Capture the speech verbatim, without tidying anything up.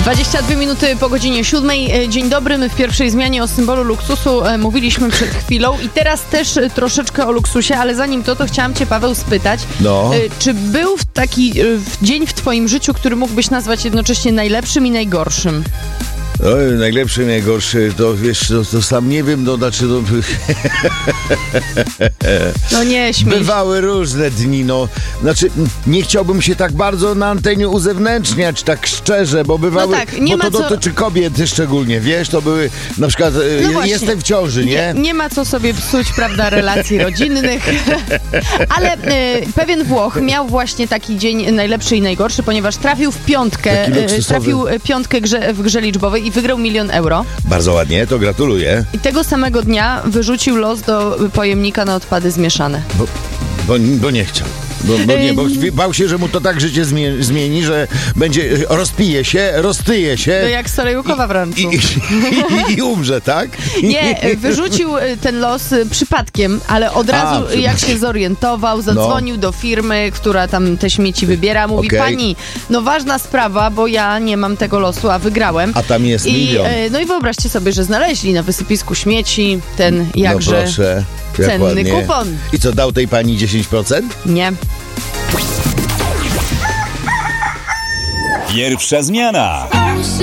dwadzieścia dwie minuty po godzinie siódmej. Dzień dobry, my w pierwszej zmianie o symbolu luksusu mówiliśmy przed chwilą i teraz też troszeczkę o luksusie, ale zanim to, to chciałam cię, Paweł, spytać, no. czy był taki dzień w twoim życiu, który mógłbyś nazwać jednocześnie najlepszym i najgorszym? Oj, najlepszy, najgorszy, to wiesz, to, to sam nie wiem, no znaczy to... No nie śmiej. Bywały różne dni, no. Znaczy, nie chciałbym się tak bardzo na antenie uzewnętrzniać, tak szczerze, bo bywały... No tak, nie bo to ma co... dotyczy kobiety szczególnie, wiesz, to były, na przykład, no e, właśnie, jestem w ciąży, nie? nie? Nie ma co sobie psuć, prawda, relacji rodzinnych, ale e, pewien Włoch miał właśnie taki dzień najlepszy i najgorszy, ponieważ trafił w piątkę, e, trafił piątkę grze, w grze liczbowej i wygrał milion euro. Bardzo ładnie, to gratuluję. I tego samego dnia wyrzucił los do pojemnika na odpady zmieszane. Bo, bo, bo nie chciał. Bo, bo nie, bo bał się, że mu to tak życie zmieni, zmieni, że będzie, rozpije się, roztyje się. To jak Solejówkowa w rancu. I, i, i, I umrze, tak? Nie, wyrzucił ten los przypadkiem, ale od razu A, jak się zorientował, zadzwonił no. do firmy, która tam te śmieci wybiera, mówi, okay. pani, no ważna sprawa, bo ja nie mam tego losu, a wygrałem. A tam jest I, milion. No i wyobraźcie sobie, że znaleźli na wysypisku śmieci ten jakże... No proszę. Cenny ładnie. kupon. I co, dał tej pani dziesięć procent? Nie. Pierwsza zmiana.